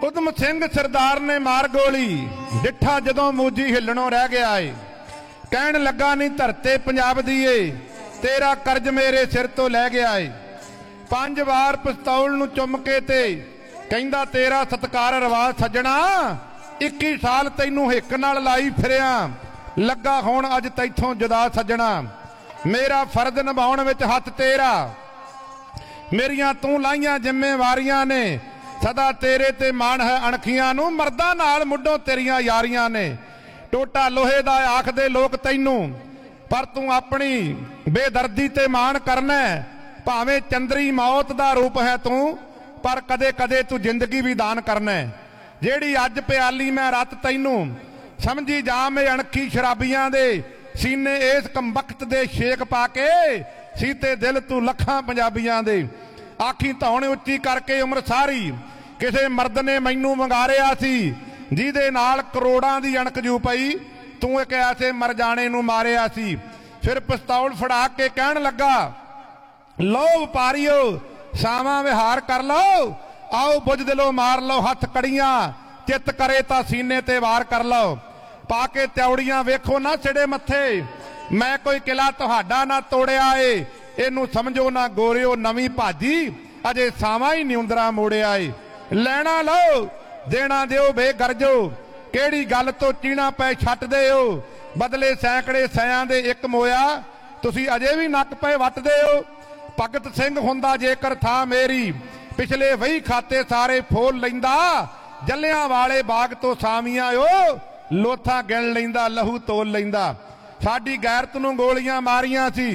उधम सिंह सरदार ने मार गोली, डिठा जदों मूजी हिलणों रह गया है। कहन लगा नहीं धरते पंजाब दीए, तेरा कर्ज मेरे सिर तो लै गया है। 5 वार पिस्तौल नूं चुम के ते कहंदा तेरा सत्कार रवाज सज्जणा, 21 साल तैनूं हिक नाल लाई फिरिया, लगा हुण अज तैथों जुदा सज्जणा। मेरा फर्ज निभाउण विच हथ तेरा, मेरियां तूं लाइयां जिम्मेवारियां ने, सदा तेरे ते मान है अणखियां नूं, मर्दां नाल मुड्डों तेरियां यारियां ने। टोटा लोहे दा आखदे लोक तैनूं, पर तूं अपनी बेदर्दी ते मान करना। भावें चंद्री मौत दा रूप है तूं, पर कदे कदे तू जिंदगी भी दान करना। जेड़ी अज प्याली मैं रत तैनूं, समझी जा मैं अणखी शराबियां दे सीने इस कमबख्त दे शेक पाके, सीते दिल तू लखां पंजाबियां दे। आखी धौण उच्ची करके उम्र सारी, किसे मर्द ने मैनू मंगारिया सी, जिहदे नाल करोड़ां दी अणक जू पई, तू एक ऐसे मर जाने नू मारिया सी। फिर पिस्तौल फड़ा के कहण लगा, लो वपारियो सावा विहार कर लो, आओ बुझ दिलो मार लो हथ कड़ियां, चित करे तां सीने ते वार कर लो। पाके त्योड़ियां वेखो ना सिड़े मथे, मैं कोई किला तुहाडा ना तोड़िया ए, इनू समझो ना गोरियो नवीं भाजी, अजे सावा ही निउंदरा मोड़िया ए। लैना लो देना दिओ बेगरजो, केड़ी गल तो चीना पै छट दे हो, बदले सैकड़े सैयां दे एक मोया, तुसी अजे भी नक पे वटदे हो। भगत सिंह हुंदा जेकर था मेरी, पिछले वही खाते सारे फोल लैंदा, जलियां वाले बाग तो सामियां ओ, लोथा गिण लैंदा लहू तोल लैंदा। साडी गैरत नूं गोलियां मारियां सी,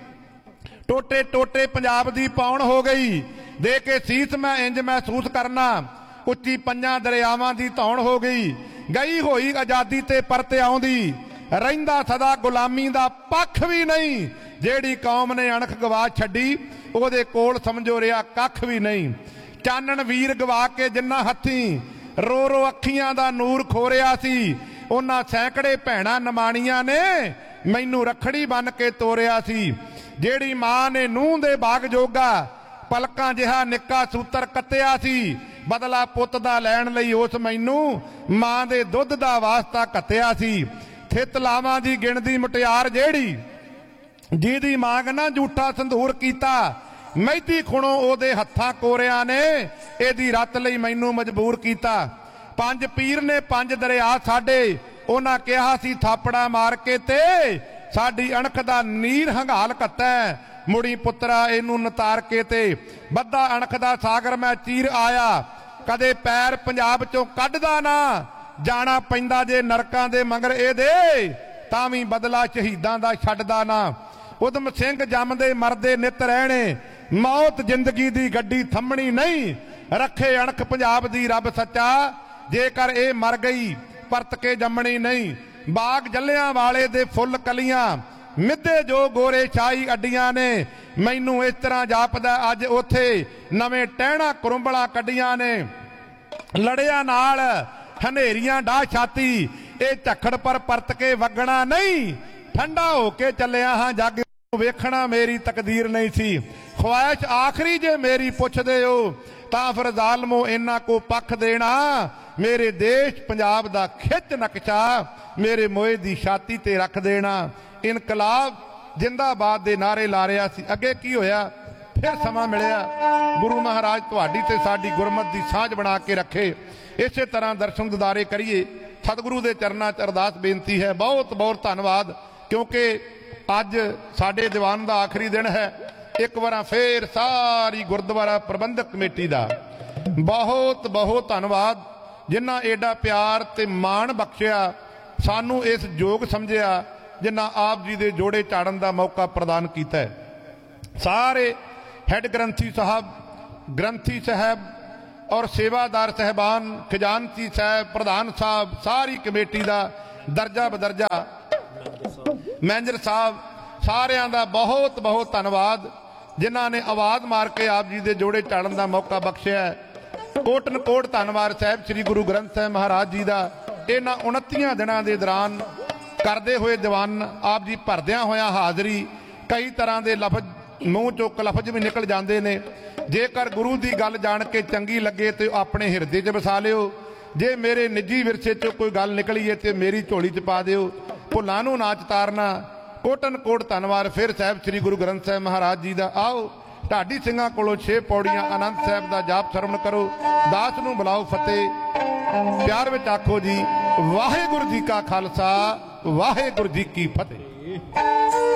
टोटे टोटे पंजाब दी पौण हो गई, दे के सीस मैं इंज महसूस करना, उच्ची पंजां दरियावां दी धौण हो गई। गई होई आजादी ते परते आउंदी, रहिंदा सदा गुलामी दा पक्ष भी नहीं, जेड़ी कौम ने अणख गवा छड्डी, ओहदे कोल समझो रिहा कख भी नहीं। चानण वीर गवा के जिन्ना हथी, रो रो अखियां दा नूर खोरिया सी, उन्हां सैकड़े भैणां नमाणियां ने मैनू रखड़ी बन के तोरिया सी। जेड़ी मां ने नूह दे बाग जोगा, पलकां जिहा निक्का सूतर कत्तिया सी, बदला पुੱਤ दा लैण लई उस मैनू मां दे दुੱਧ दा वास्ता कत्तिया सी। थित लावां दी गिणदी मुटियार जेड़ी, जिहदी मांग ना झूठा संधूर कीता, मैती खुणों ओदे हत्थां कोरिया ने, एदी रत लई मैनू मजबूर कीता। 5 पीर ने 5 दरिया साडे, उन्हां कहा सी थापड़ा मार के ते, साडी अणख दा नीर हंगाल कत्तै, मुड़ी पुत्रा इनू नतार के ते। बद्दा अणख दा सागर मैं चीर आया, कदे पैर पंजाब चों कढदा ना, जाना पैंदा जे नरकां दे मगर एदे, तां वी बदला शहीदां दा छड्डदा ना। उधम सिंह जमदे मरदे नित रहणे, मौत जिंदगी दी गड्डी थमणी नहीं, रखे अणख पंजाब दी रब सच्चा, जेकर ए मर गई परत के जमणी नहीं। बाग जलियां वाले दे फुल कलियां, मिद्धे जो गोरे छाई अड्डियां ने, मैनू इस तरह जापदा अज उथे नवें टहना कुरुंबला कड्डियां ने। लड़िया नाल हनेरियां डाह छाती, ए झखड़ पर परत के वगना नहीं, ठंडा होके चलिया हाँ जग वेखना मेरी तकदीर नहीं सी। ख्वाहिश आखिरी जे मेरी पुछदे हो, तां फिर जालमो इन्हां को पख देना, मेरे देश पंजाब दा खिच नक्शा मेरे मोए दी छाती ते रख देना। इनकलाब जिंदाबाद दे नारे ला रहा सी। अगे की होया, फिर समा मिलिया, गुरु महाराज तुहाडी ते साडी गुरमत दी साझ बना के रखे। इसे तरह दर्शन दिदारे करिए। सतगुरु दे चरनां च अरदास बेनती है। बहुत बहुत धन्नवाद, क्योंकि अज साडे दीवान दा आखिरी दिन है। एक बार फिर सारी गुरुद्वारा प्रबंधक कमेटी दा बहुत बहुत धन्नवाद, जिन्ना एडा प्यार ते मान बख्शिया, सानू इस योग समझिया, जिन्ना आप जी दे जोड़े चाड़न दा मौका प्रदान किया है। सारे हैड ग्रंथी साहब और सेवादार साहबान, खजानची साहब, प्रधान साहब, सारी कमेटी का दर्जा बदर्जा, मैनेजर साहब, सारियां दा बहुत बहुत धन्नवाद, जिन्हां ने आवाज़ मार के आप जी दे जोड़े चाड़न का मौका बख्शिया है। कोटन कोट धन्नवाद साहब श्री गुरु ग्रंथ साहब महाराज जी का, इन्हां 29 दिनों के दौरान करते हुए दीवान आप जी भरद्या होया हाज़री, कई तरह के लफज ਮੂੰਹ ਚੋਂ ਲਫ਼ਜ਼ ਵੀ ਨਿਕਲ ਜਾਂਦੇ ਨੇ। ਜੇਕਰ ਗੁਰੂ ਦੀ ਗੱਲ ਜਾਣ ਕੇ ਚੰਗੀ ਲੱਗੇ ਤੇ ਆਪਣੇ ਹਿਰਦੇ 'ਚ ਵਸਾ ਲਿਓ। ਜੇ ਮੇਰੇ ਨਿੱਜੀ ਵਿਰਸੇ 'ਚੋਂ ਕੋਈ ਗੱਲ ਨਿਕਲੀ ਹੈ ਤੇ ਮੇਰੀ ਝੋਲੀ 'ਚ ਪਾ ਦਿਓ। ਭੁੱਲਾਂ ਨੂੰ ਨਾ ਚਤਾਰਨਾ। ਕੋਟਨ ਕੋਟ ਧੰਨਵਾਦ ਫਿਰ ਸਾਹਿਬ ਸ੍ਰੀ ਗੁਰੂ ਗ੍ਰੰਥ ਸਾਹਿਬ ਮਹਾਰਾਜ ਜੀ ਦਾ। ਆਓ ਢਾਡੀ ਸਿੰਘਾਂ ਕੋਲੋਂ 6 ਪੌੜੀਆਂ ਆਨੰਦ ਸਾਹਿਬ ਦਾ ਜਾਪ ਸਰਵਣ ਕਰੋ। ਦਾਸ ਨੂੰ ਬੁਲਾਓ ਫਤਿਹ। ਪਿਆਰ ਵਿੱਚ ਆਖੋ ਜੀ ਵਾਹਿਗੁਰੂ ਜੀ ਕਾ ਖਾਲਸਾ ਵਾਹਿਗੁਰੂ ਜੀ ਕੀ ਫਤਿਹ।